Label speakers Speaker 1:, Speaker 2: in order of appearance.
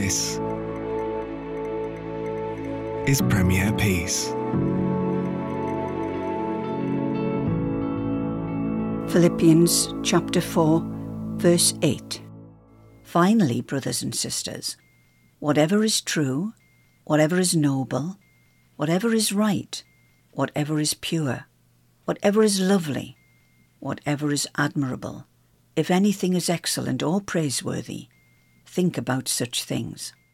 Speaker 1: This is Premier Peace.
Speaker 2: Philippians chapter 4, verse 8. Finally, brothers and sisters, whatever is true, whatever is noble, whatever is right, whatever is pure, whatever is lovely, whatever is admirable, if anything is excellent or praiseworthy, think about such things.